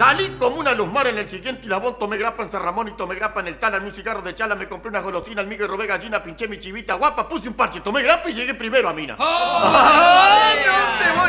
Salí como una luzmar en el siguiente Labón, tomé grapa en San Ramón y tomé grapa en el Tala, un cigarro de chala, me compré una golosina, al migue robé gallina, pinché mi chivita guapa, puse un parche, tomé grapa y llegué primero a Mina. ¡Ay, dónde voy!